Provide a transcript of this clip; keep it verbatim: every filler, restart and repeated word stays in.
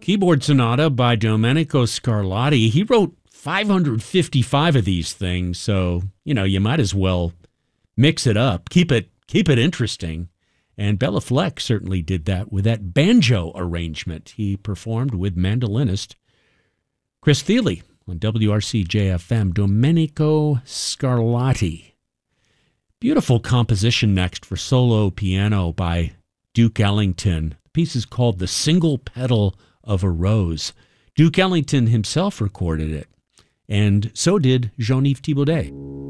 Keyboard Sonata by Domenico Scarlatti. He wrote five hundred fifty-five of these things, so, you know, you might as well mix it up. Keep it keep it interesting. And Bela Fleck certainly did that with that banjo arrangement he performed with mandolinist Chris Thile on W R C J F M. Domenico Scarlatti. Beautiful composition next for solo piano by Duke Ellington. The piece is called The Single Petal of a Rose. Duke Ellington himself recorded it, and so did Jean-Yves Thibaudet.